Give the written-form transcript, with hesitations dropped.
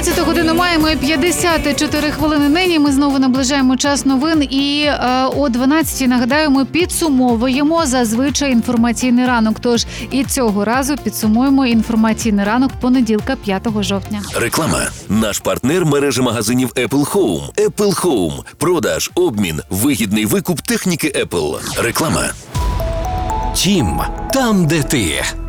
12 годину маємо 54 хвилини нині. Ми знову наближаємо час новин і о 12-й, нагадаю, ми підсумовуємо зазвичай інформаційний ранок. Тож і цього разу підсумуємо інформаційний ранок понеділка 5 жовтня. Реклама. Наш партнер – мережа магазинів Apple Home. Apple Home. Продаж, обмін, вигідний викуп техніки Apple. Реклама. Тім. Там, де ти.